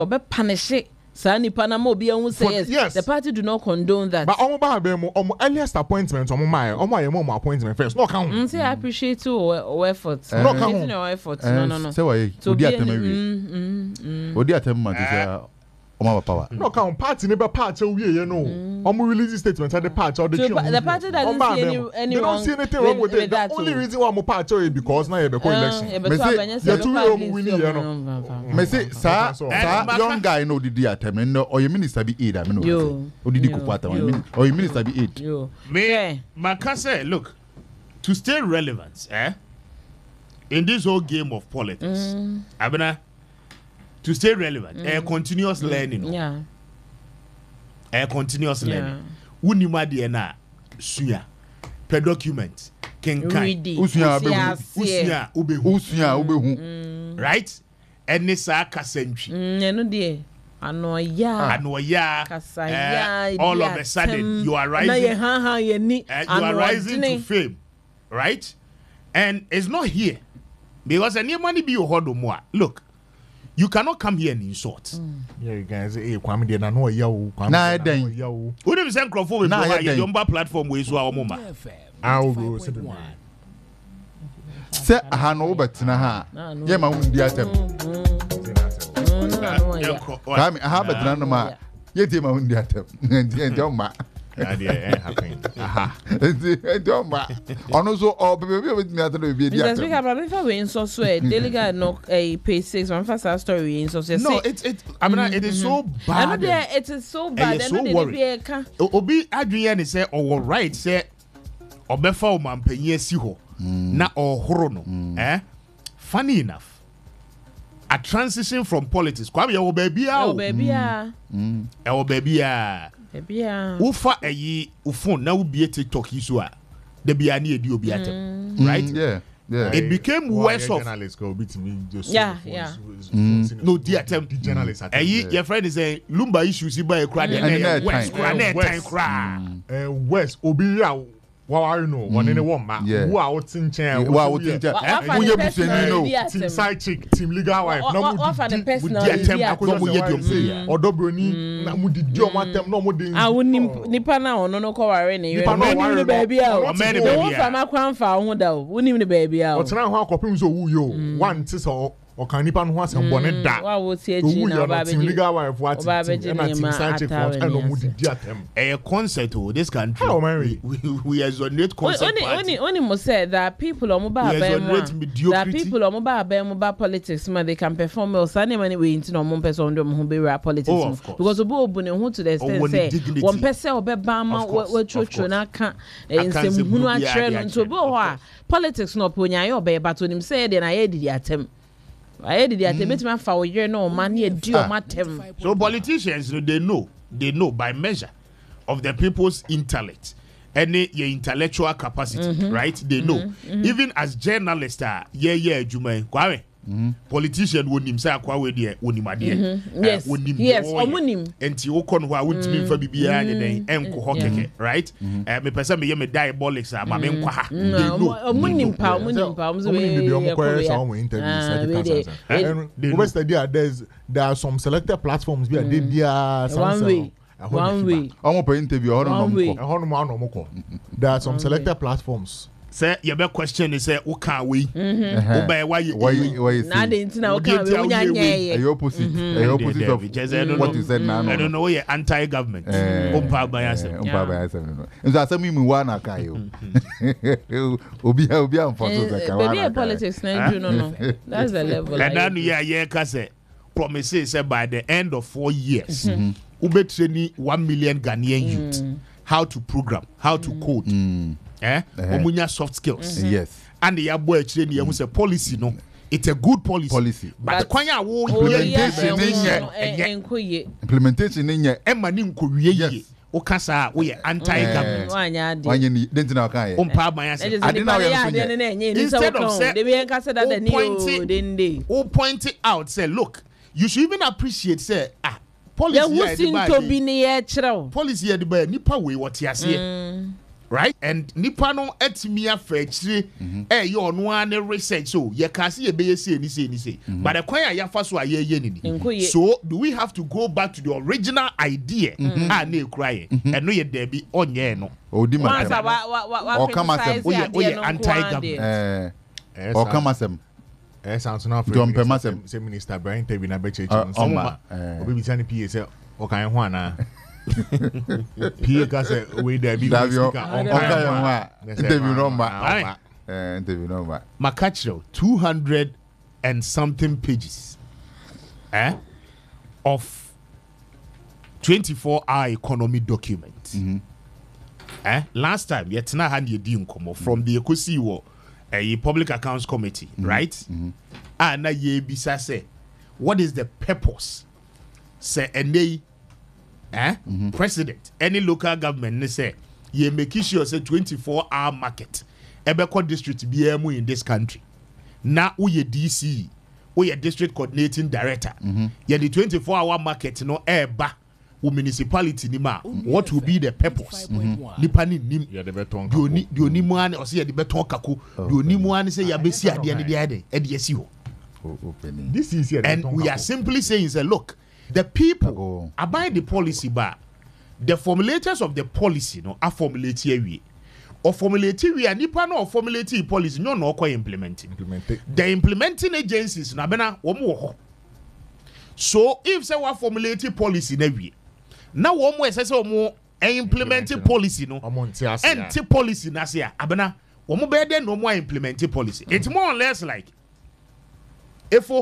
obe punish Sani Panama obi ehun say yes. The party do not condone that. But omo ba be mo earliest appointment omo my appointment first. No count. Say I appreciate your effort. No count your effort. No. Say why? Odi atem Odi atem ma say power. No count party never party we no. Omo release statement at the party or the the party doesn't see any they don't see anything wrong with it. The only reason why omo party is because now you be election. Me say you two omo winning here no. Me say sa young guy no didi atem no or your minister be aid am no. Odidi kupata or your minister be aid. Me Makase look to stay relevant in this whole game of politics. Abena to stay relevant, continuous learning. Continuous learning. Unima de na suya per document can usuya ubehu right and nisa kasentri no de anoya all of a sudden you are rising to fame, right? And it's not here because any money be your hodo. Look, you cannot come here and insult. Yeah, you guys, Kwame de na no ya o. Na den. Who dem send crofo we go your Yomba platform we so a moma. I'll go sit down. Say ha no betina ha. Ye ma wundi atem. Kwame ha betina no ma. Ye ti ma wundi atem. Nti ma. Aha. Ono so baby me atano be dia. Because we have before we so delegate no page 6 one first story so say no it I mean it is so bad. It is so bad and no dey be obi adweye ne say or right say obefa o mampanyi asi ho na ohoro no funny enough a transition from politics kwame yo baby ufa ufon na ubie TikTok isu a de bia na edi obi atem right yeah it became worse of journalists go beat me just no the attempt the journalists your friend is saying Lumba issues by a crowd and West obi Wow, you know, one in a woman who are out in chair, who are out in chair, team side chick, team legal wife, no more the personal or Dobroni, Namudi Joma, no more. I wouldn't nipa now, no covering the baby out. From a crown found out, wouldn't even the baby out. What's now how copies who you one sister. Or can you pan once and bonnet that? What would say, legal wife, what a concert to this country. We resonate concert. Only must say that people on mobile that people on mobile politics, man, they can perform well. Sunday money we into no one person who be rap politics because the boy who to the extent say 1 person or Bama what church na can and some who are training to go politics no punya your baby, but when him said, then I did the attempt. I did the attempt for year no money do matem. So politicians they know by measure of the people's intellect and your intellectual capacity, right? They know. Even as journalists Juma Kwame. Politician would himself kwa there unimadia. Yes, omunim. Enti okon ho a wuntimi fa bibia ne enko hokeke, right? Me pesa me ye diabolics ma me nkwa ha. Omunim pa omunim kwa some interviews there are some selected platforms there one way. Omo per interview there are some selected platforms. Say your best question is say who can we? Why na dey ntina who can we? Your opposite of what you said now. I don't know you're anti-government. Umpa by yourself. And that's me one kai yo. Obi am for so that baby politics na no. That's the level. And now yeah say promises say by the end of 4 years ube training 1 million Ghanaian youth how to program, how to code. Omunya soft skills. Yes. And the boy actually who say policy no. It's a good policy. But kwanya wo implementation in Emma ni nkowie okasa wo ye anti-government. Wanye ni denti na kan ye. Umpa ban say instead of say they kasa that the who point it out say look you should even appreciate say policy policy here the nipa we what you say right? And nipa no etimi afechire ye ono an research so ye ka se ye be say ni say but the kwan ya fa so aye ni so do we have to go back to the original idea na ekura and no ye there be onye no odi matem o kama sem o ye anti-government o kama sem sounds not for John Pemasem say Minister Brian Tebi na be cheche no obi bi tani PA say o kan ho ana PA ka say we there be speaker on kan ho interview number Makachiro 200 and something pages of 24-hour economy document last time yet na hand ye di nkomo from the Ekosi wo a public accounts committee, right? And na ye bisa say, what is the purpose? Say any president, any local government, say ye make sure say 24-hour market. Ebeko district BMU in this country. Now we ye DC, we ye district coordinating director. Ye the 24-hour market no eba. Municipality ni ma what will be the purpose nipa ni nim ya de beton do ni mu an o se ya de beton kako do ni mu an se ya be si ade ne de e de si ho this is here and we are simply saying say look the people abide the policy ba the formulators of the policy no are formulate here or formulate we nipa no formulate policy no no implement the implementing agencies na bena wo mo ho so if say we formulate policy na we now one more say omo implementing policy no anti policy na say abena omo be dey no more implementing policy it's more or less like if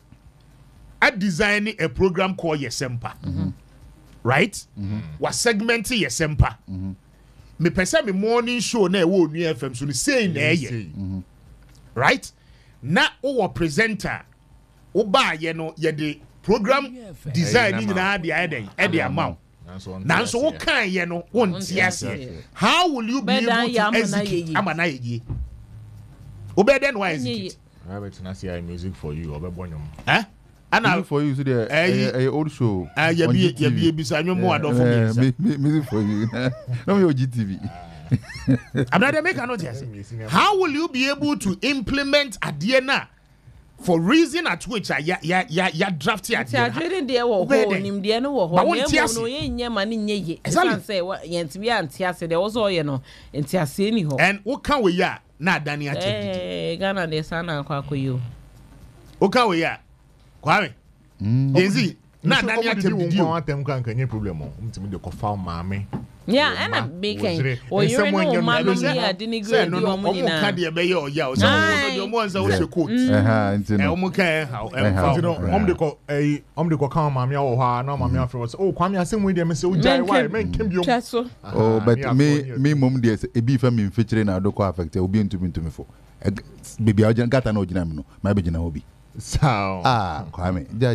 I design a program called Yesempa right was segmenting Yesempa me pese me morning show na e wo nu FM so say na right na o presenter o ba ye no ye de program design ni na the amount now so what can you know won't yes how will you be able to execute amana ye obeden why execute I bet na see music for you obebonyom and for you so the old show ya be bisa nwomo adon for me music for you no me GTV I'm not make an yes how will you be able to implement adiena for reason at which ya draft ya trading there wo ho nim there no wo ho no ye nya ma ne nye ye say yentimi antiase there was all you know antiase ni ho and what can we ya na dani atedi Ghana de sana kwakoyo o kan we ya kwame Dezi na dani atedi wo atem kan kan nye problem o mtimi de ko fa maame yeah and a bacon or you know man no me adini grade o mo nyina o ka de be ye o ya o so o mo nza o coat o mo kan how om de ko kan maame wo ha na maame afro so o kwame asem we de me se o jai why men kem biom oh but me mom de e bi fa me mfechire na do ko affect obi ntumi fo baby a gata na ogina me no ma be gina obi so kwame ja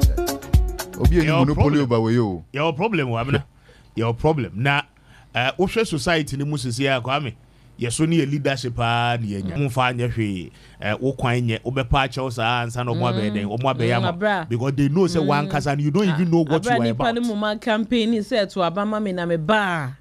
obi eni monopoly over we yo your problem wa abena your problem na ohwe society ni musisi ya kwame yeso ni leadership a na yenya mfa anya hwe wo kwan nye obepa acha sa ansa no mo abeden o mo abeyama because they know say one kasa and you don't even know what you are about ni pa campaign say to abama me na me ba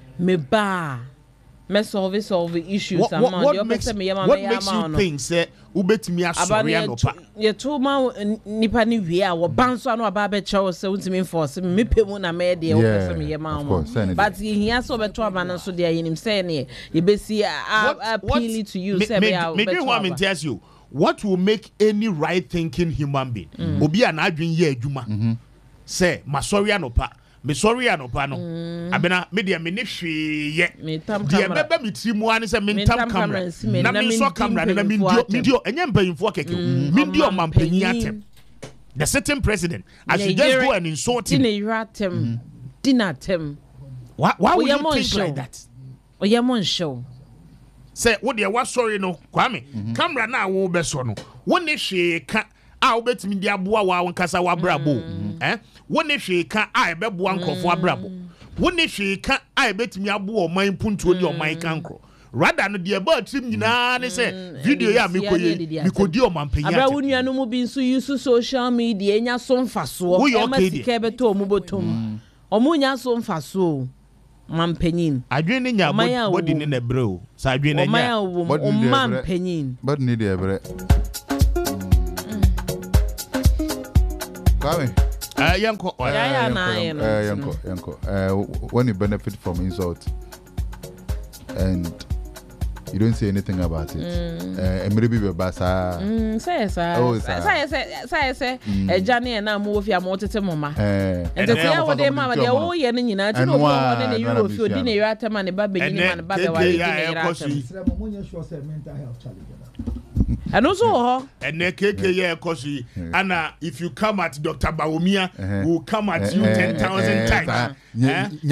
me solve issues what makes you think say ubetimi asori anopa ye to ma nipa ni wie a wo banso ano aba be chew say untimi enforce me pemu na me de wo pese me yema mo but here so beto aba na so de yenim say ne ye besi appeal to you say be a beto aba tell you what will make any right thinking human being obi an adwen ye adwuma say masori anopa me sorry anopa no abena me de me ne hwe ye de beba me trimu ani se me tam camera na me so camera na me dio enye mpanyimfo keke me dio mampanyi atem the sitting president I should just go and insult him dinatem why would you think like that oyamon show say wo de wa sorry no kwame camera na wo be so no wo ne hwe ka a obetimi dia boa wa wonkasa wa brabo woni hwe ka a ebeboa nkrofo abrabo woni hwe ka a ebetimi aboa oman puntuo di oman kankro rather no de ba trim nyina ne se video ya mikodi oman panya abra wonuanu mu bi nso use social media enya so mfaso e ma sika beto omu botom omu nya so mfaso mampanyin adwene nya body ne na bro sa adwene nya mampanyin but need e bre Kwame yanko when you benefit from insult and you don't say anything about it. Maybe be basa. Say. Johnny na mo fi amotete mama. And the say what dey mama dey o ye ne nyina ti no for one na Europe fi odi na yata man ba be nyina man ba be wa odi na yata. And also and keke ye kosi ana if you come at Dr. Bawumia will come at you 10,000 times. Well, you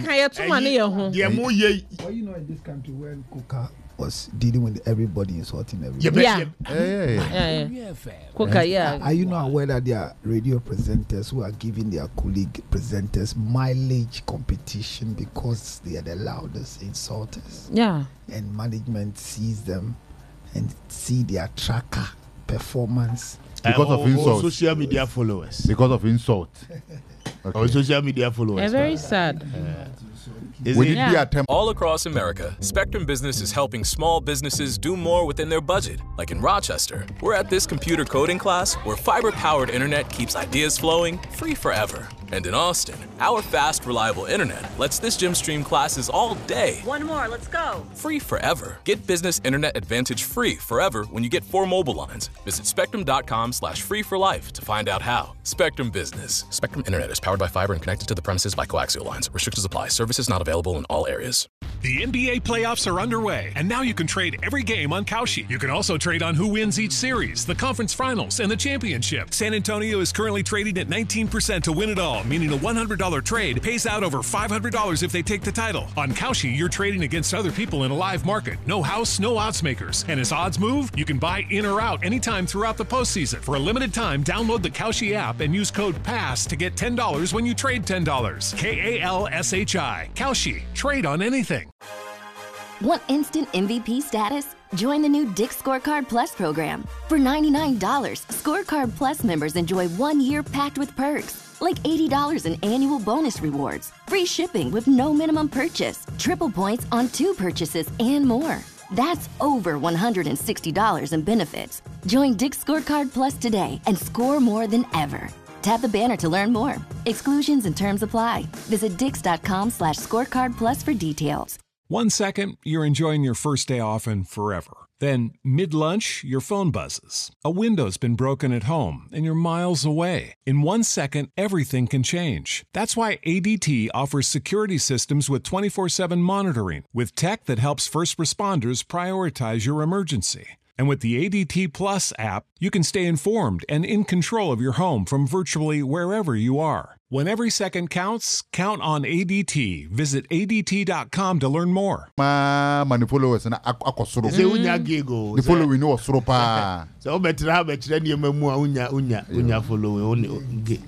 know, in this country when Kuka was dealing with everybody insulting everybody. Yeah. Kuka, yeah. Are you not aware that there are radio presenters who are giving their colleague presenters mileage competition because they are the loudest insulters? Yeah. And management sees them and see their tracker performance because of insult. Social media followers. Because of insult. Or social media followers. Very sad. All across America, Spectrum Business is helping small businesses do more within their budget. Like in Rochester, we're at this computer coding class where fiber-powered internet keeps ideas flowing free forever. And in Austin, our fast, reliable internet lets this gym stream classes all day. One more, let's go. Free forever. Get Business Internet Advantage free forever when you get 4 mobile lines. Visit spectrum.com/free for life to find out how. Spectrum Business. Spectrum Internet is powered by fiber and connected to the premises by coaxial lines. Restrictions apply. Services not available in all areas. The NBA playoffs are underway, and now you can trade every game on Kalshi. You can also trade on who wins each series, the conference finals, and the championship. San Antonio is currently trading at 19% to win it all, meaning a $100 trade pays out over $500 if they take the title. On Kalshi, you're trading against other people in a live market. No house, no odds makers. And as odds move, you can buy in or out anytime throughout the postseason. For a limited time, download the Kalshi app and use code PASS to get $10 when you trade $10. KALSHI. Kalshi. Trade on anything. Want instant MVP status? Join the new Dick's Scorecard Plus program. For $99, Scorecard Plus members enjoy 1 year packed with perks, like $80 in annual bonus rewards, free shipping with no minimum purchase, triple points on 2 purchases, and more. That's over $160 in benefits. Join Dick's Scorecard Plus today and score more than ever. Tap the banner to learn more. Exclusions and terms apply. Visit dix.com/scorecard plus for details. 1 second, you're enjoying your first day off and forever. Then, mid-lunch, your phone buzzes. A window's been broken at home and you're miles away. In 1 second, everything can change. That's why ADT offers security systems with 24/7 monitoring, with tech that helps first responders prioritize your emergency. And with the ADT Plus app, you can stay informed and in control of your home from virtually wherever you are. When every second counts, count on ADT. Visit ADT.com to learn more. Mani followers na akosoro. Say unya gigo. The following no osoro pa. So betra ha betre ne mamu unya follow onge.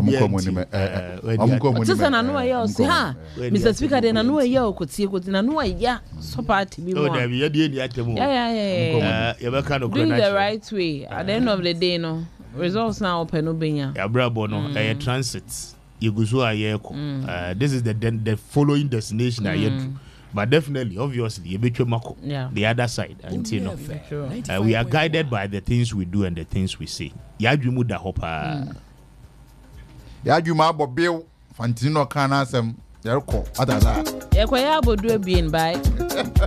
Sasa na nuwa ya osi ha Mr. Speaker de na nuwa ya okotie na nuwa ya so party bi mo. Oh David ya die ni atemu. Yeah. You be kind of doing the right way at the end of the day no results now open no benya. Ya brabo no transit. You go so ayeko. This is the following destination ayedu. But definitely, obviously, the other side. And you know, we are guided by the things we do and the things we say. Yadwimu da hopa. Yadwuma bobil Fantino kana sem yerko. Adaza. Yekoya bodu ebien by.